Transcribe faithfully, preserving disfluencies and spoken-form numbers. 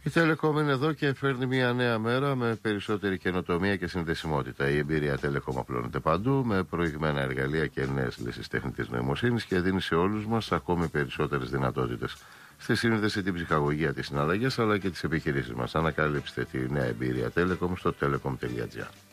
Η Telecom είναι εδώ και φέρνει μια νέα μέρα με περισσότερη καινοτομία και συνδεσιμότητα. Η εμπειρία Telecom απλώνεται παντού με προηγμένα εργαλεία και νέες λύσεις τεχνητής νοημοσύνης και δίνει σε όλους μας ακόμη περισσότερες δυνατότητες στη σύνδεση, την ψυχαγωγία, τις συναλλαγές αλλά και τις επιχειρήσεις μας. Ανακαλύψτε τη νέα εμπειρία Telecom στο telecom τελεία gr.